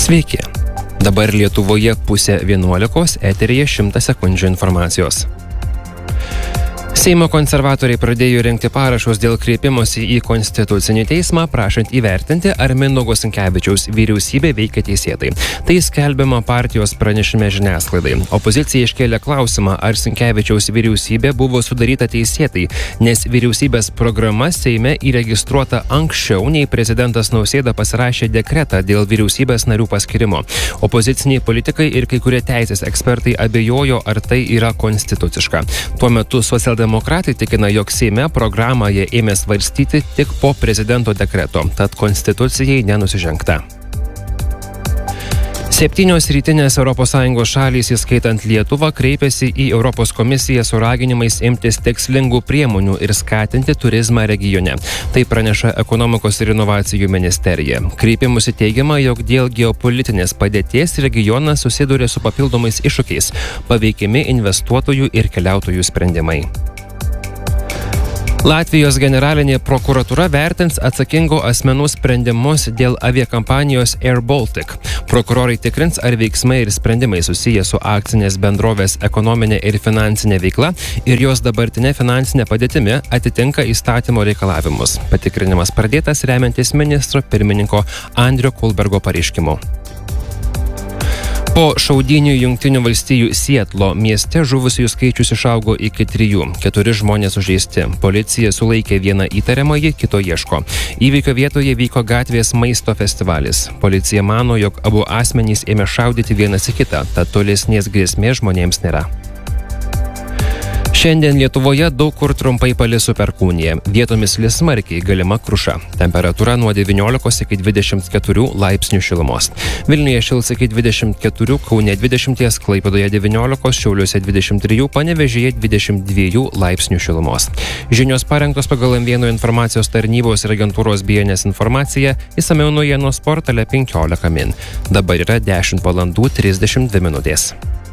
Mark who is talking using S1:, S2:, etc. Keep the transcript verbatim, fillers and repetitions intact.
S1: Sveiki. Dabar Lietuvoje pusė vienuolikos, eteryje šimtas sekundžių informacijos. Seimo konservatoriai pradėjo rengti parašus dėl kreipimosi į Konstitucinį teismą, prašant įvertinti, ar Mindaugo Sinkevičiaus vyriausybė veikia teisėtai. Tai skelbiama partijos pranešime žiniasklaidai. Opozicija iškėlė klausimą, ar Sinkevičiaus vyriausybė buvo sudaryta teisėtai, nes vyriausybės programa Seime įregistruota anksčiau, nei prezidentas Nausėda pasirašė dekretą dėl vyriausybės narių paskirimo. Opoziciniai politikai ir kai kurie teisės ekspertai abejojo, ar tai yra konstituciška. Tuo metu socialdemokratai Demokratai tikina, jog Seime programą jie ėmė svarstyti tik po prezidento dekreto, tad konstitucijai nenusižengta. Septynios rytinės Europos Sąjungos šalys, įskaitant Lietuvą, kreipėsi į Europos komisiją su raginimais imtis tikslingų priemonių ir skatinti turizmą regione. Tai praneša Ekonomikos ir inovacijų ministerija. Kreipimusi teigiama, jog dėl geopolitinės padėties regionas susiduria su papildomais iššūkiais, paveikiami investuotojų ir keliautojų sprendimai. Latvijos generalinė prokuratūra vertins atsakingų asmenų sprendimus dėl aviakampanijos Air Baltic. Prokurorai tikrins, ar veiksmai ir sprendimai susiję su akcinės bendrovės ekonominė ir finansinė veikla ir jos dabartinė finansinė padėtimi atitinka įstatymo reikalavimus. Patikrinimas pradėtas remiantis ministro pirmininko Andrio Kulbergo pareiškimu. Po šaudynių Jungtinių valstijų Sietlo mieste žuvusiųjų skaičius išaugo iki trijų. Keturi žmonės sužeisti. Policija sulaikė vieną įtariamąjį, kito ieško. Įvykio vietoje vyko gatvės maisto festivalis. Policija mano, jog abu asmenys ėmė šaudyti vienas į kitą, tad tolesnės grėsmės žmonėms nėra. Šiandien Lietuvoje daug kur trumpai palis su perkūnija. Vietomis lis smarkiai, galima kruša. Temperatūra nuo devyniolikos iki dvidešimt keturių laipsnių šilumos. Vilniuje šils iki dvidešimt keturių, Kaune dvidešimt, Klaipėdoje devyniolikos, Šiauliuose dvidešimt trijų, Panevėžyje dvidešimt dviejų laipsnių šilumos. Žinios parengtos pagal M vienas informacijos tarnybos ir agentūros B N S informaciją, išsamiau naujienos portale penkiolika min. Dabar yra dešimt valandų trisdešimt dvi minutės.